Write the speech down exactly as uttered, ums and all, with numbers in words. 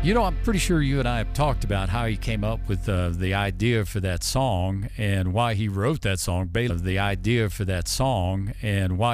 You know, I'm pretty sure you and I have talked about how he came up with uh, the idea for that song and why he wrote that song, based on the idea for that song and why